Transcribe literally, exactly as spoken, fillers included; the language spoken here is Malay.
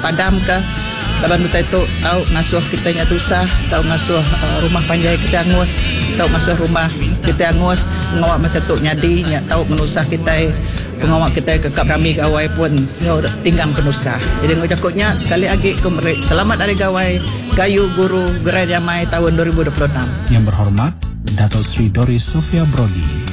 padam ke. Laban tu tu tahu ngasuh kita nya tusah, tahu ngasuh uh, rumah panjai kita angus, tahu ngasuh rumah kita angus, ngawak masa tu nyadi nya tahu menusah kita, pengawak kita kekap rami gawai pun nyo tinggang penusah. Jadi ngojakutnya sekali lagi kumri selamat hari gawai Gayu Guru Gerai Damai tahun dua ribu dua puluh enam. Yang berhormat Datuk Sri Doris Sofia Brody,